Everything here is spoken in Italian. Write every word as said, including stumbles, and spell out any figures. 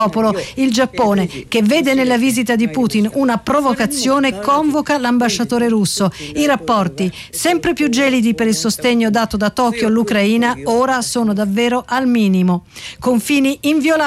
Il Giappone, che vede nella visita di Putin una provocazione, convoca l'ambasciatore russo. I rapporti, sempre più gelidi per il sostegno dato da Tokyo all'Ucraina, ora sono davvero al minimo. Confini inviolabili.